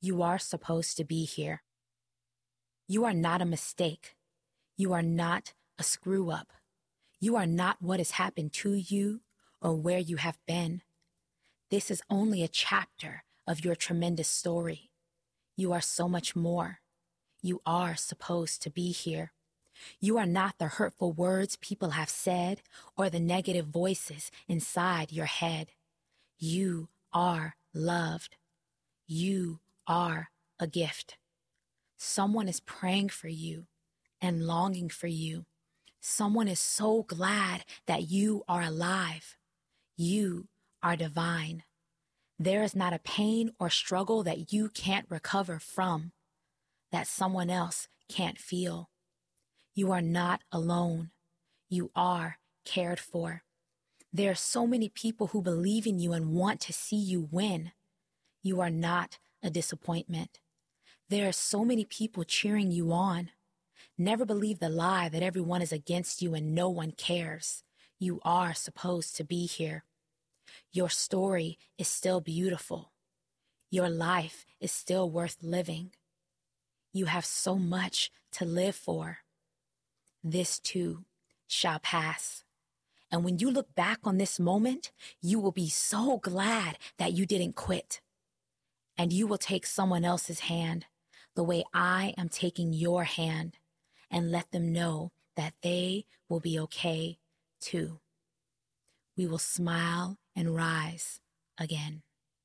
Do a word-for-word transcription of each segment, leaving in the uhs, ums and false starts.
You are supposed to be here. You are not a mistake. You are not a screw up. You are not what has happened to you or where you have been. This is only a chapter of your tremendous story. You are so much more. You are supposed to be here. You are not the hurtful words people have said or the negative voices inside your head. You are loved. You are a gift. Someone is praying for you and longing for you. Someone is so glad that you are alive. You are divine. There is not a pain or struggle that you can't recover from, that someone else can't feel. You are not alone. You are cared for. There are so many people who believe in you and want to see you win. You are not a disappointment. There are so many people cheering you on. Never believe the lie that everyone is against you and no one cares. You are supposed to be here. Your story is still beautiful. Your life is still worth living. You have so much to live for. This too shall pass. And when you look back on this moment, you will be so glad that you didn't quit. And you will take someone else's hand the way I am taking your hand and let them know that they will be okay too. We will smile and rise again.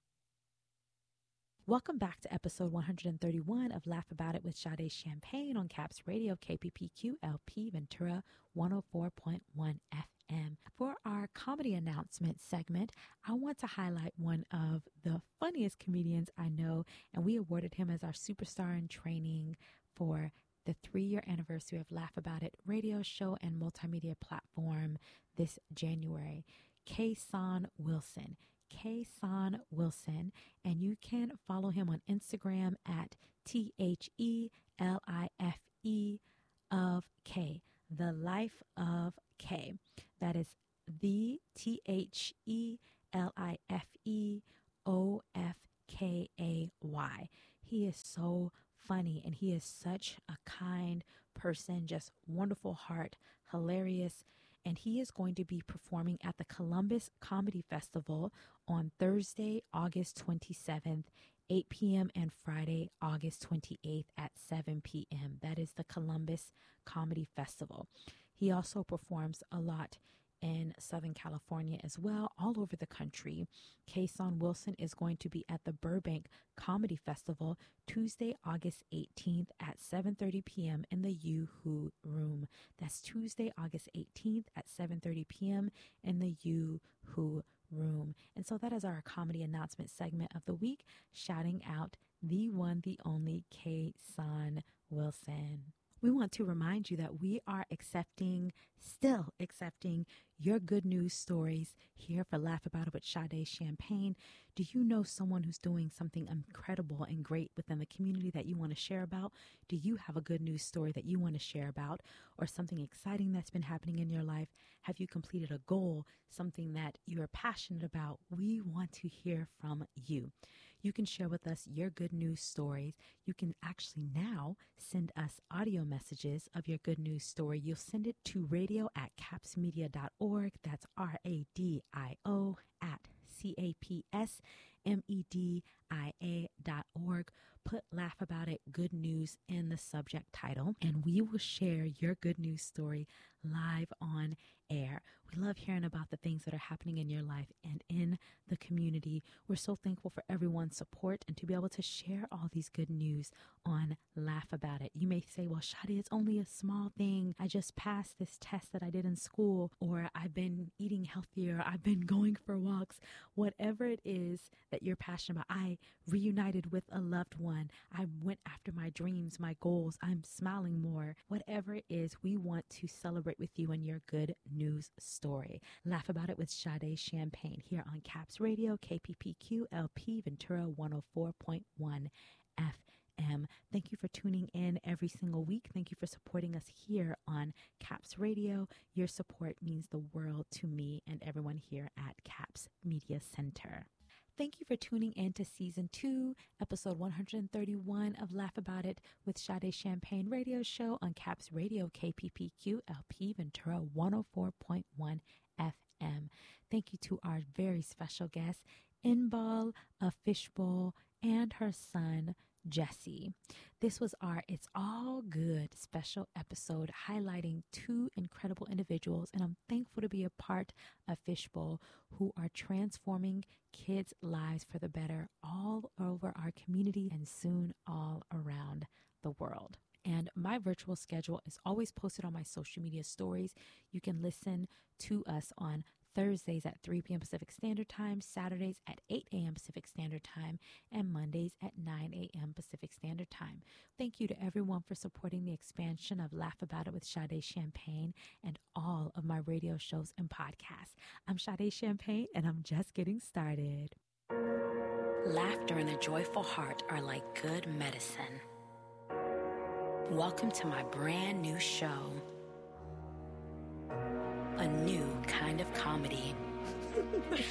Welcome back to episode one hundred thirty-one of Laugh About It with Sade Champagne on Caps Radio, K P P Q L P Ventura one oh four point one F M. For our comedy announcement segment, I want to highlight one of the funniest comedians I know, and we awarded him as our superstar in training for the three-year anniversary of Laugh About It radio show and multimedia platform this January. Kason Wilson. Kason Wilson, and you can follow him on Instagram at T H E L I F E of K, The Life of K. That is the T H E L I F E O F K A Y. He is so funny and he is such a kind person, just wonderful heart, hilarious. And he is going to be performing at the Columbus Comedy Festival on Thursday, August twenty-seventh, eight p.m. and Friday, August twenty-eighth at seven p.m. That is the Columbus Comedy Festival. He also performs a lot in Southern California as well, all over the country. Kason Wilson is going to be at the Burbank Comedy Festival Tuesday, August eighteenth at seven thirty p.m. in the Yoo-Hoo Room. That's Tuesday, August eighteenth at seven thirty p.m. in the Yoo-Hoo Room. And so that is our comedy announcement segment of the week, shouting out the one, the only Kason Wilson. We want to remind you that we are accepting, still accepting your good news stories here for Laugh About It with Sade Champagne. Do you know someone who's doing something incredible and great within the community that you want to share about? Do you have a good news story that you want to share about, or something exciting that's been happening in your life? Have you completed a goal, something that you are passionate about? We want to hear from you. You can share with us your good news stories. You can actually now send us audio messages of your good news story. You'll send it to radio at capsmedia dot org. That's R A D I O at C A P S M E D I A dot org. Put Laugh About It Good News in the subject title, and we will share your good news story live on air. We love hearing about the things that are happening in your life and in the community. We're so thankful for everyone's support and to be able to share all these good news on Laugh About It. You may say, well, Shadi, it's only a small thing. I just passed this test that I did in school, or I've been eating healthier, I've been going for walks. Whatever it is that you're passionate about, I reunited with a loved one. I went after my dreams, my goals. I'm smiling more. Whatever it is, we want to celebrate with you and your good news story. Laugh About It with Sade Champagne here on Caps Radio, K P P Q L P Ventura one oh four point one F M. Thank you for tuning in every single week. Thank you for supporting us here on Caps Radio. Your support means the world to me and everyone here at Caps Media Center. Thank you for tuning in to season two, episode one hundred thirty-one of Laugh About It with Sade Champagne radio show on Caps Radio, K P P Q L P Ventura one oh four point one F M. Thank you to our very special guest, Inbal of Fishbowl, and her son, Jesse. This was our It's All Good special episode highlighting two incredible individuals, and I'm thankful to be a part of Fishbowl, who are transforming kids' lives for the better all over our community and soon all around the world. And my virtual schedule is always posted on my social media stories. You can listen to us on Thursdays at three p.m. Pacific Standard Time, Saturdays at eight a.m. Pacific Standard Time, and Mondays at nine a.m. Pacific Standard Time. Thank you to everyone for supporting the expansion of Laugh About It with Sade Champagne and all of my radio shows and podcasts. I'm Sade Champagne, and I'm just getting started. Laughter and a joyful heart are like good medicine. Welcome to my brand new show. A new kind of comedy.